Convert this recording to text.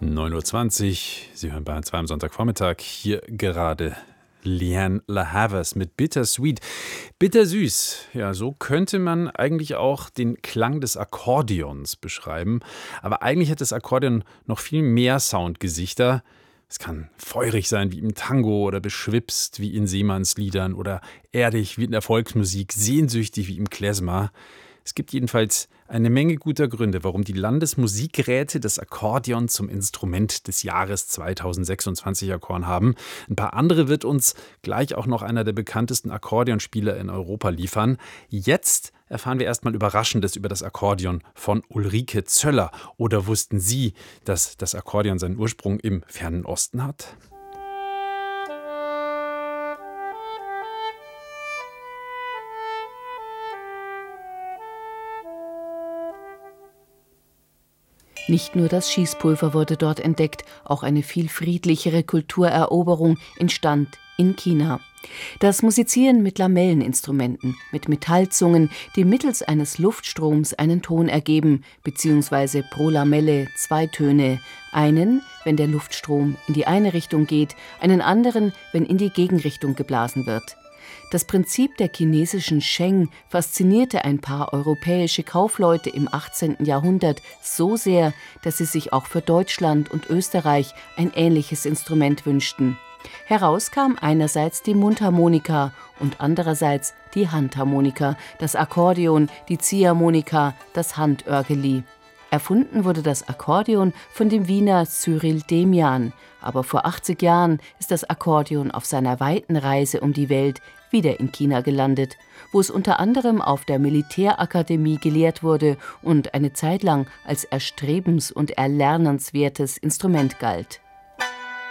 9:20 Uhr, Sie hören Bayern 2 am Sonntagvormittag. Hier gerade Lianne La Havas mit Bittersweet. Bittersüß, ja, so könnte man eigentlich auch den Klang des Akkordeons beschreiben. Aber eigentlich hat das Akkordeon noch viel mehr Soundgesichter. Es kann feurig sein wie im Tango oder beschwipst wie in Seemannsliedern oder erdig wie in der Volksmusik, sehnsüchtig wie im Klezmer. Es gibt jedenfalls eine Menge guter Gründe, warum die Landesmusikräte das Akkordeon zum Instrument des Jahres 2026 erkoren haben. Ein paar andere wird uns gleich auch noch einer der bekanntesten Akkordeonspieler in Europa liefern. Jetzt erfahren wir erstmal Überraschendes über das Akkordeon von Ulrike Zöller. Oder wussten Sie, dass das Akkordeon seinen Ursprung im fernen Osten hat? Nicht nur das Schießpulver wurde dort entdeckt, auch eine viel friedlichere Kultureroberung entstand in China. Das Musizieren mit Lamelleninstrumenten, mit Metallzungen, die mittels eines Luftstroms einen Ton ergeben, beziehungsweise pro Lamelle 2 Töne. Einen, wenn der Luftstrom in die eine Richtung geht, einen anderen, wenn in die Gegenrichtung geblasen wird. Das Prinzip der chinesischen Sheng faszinierte ein paar europäische Kaufleute im 18. Jahrhundert so sehr, dass sie sich auch für Deutschland und Österreich ein ähnliches Instrument wünschten. Heraus kam einerseits die Mundharmonika und andererseits die Handharmonika, das Akkordeon, die Ziehharmonika, das Handörgeli. Erfunden wurde das Akkordeon von dem Wiener Cyril Demian. Aber vor 80 Jahren ist das Akkordeon auf seiner weiten Reise um die Welt wieder in China gelandet, wo es unter anderem auf der Militärakademie gelehrt wurde und eine Zeit lang als erstrebens- und erlernenswertes Instrument galt.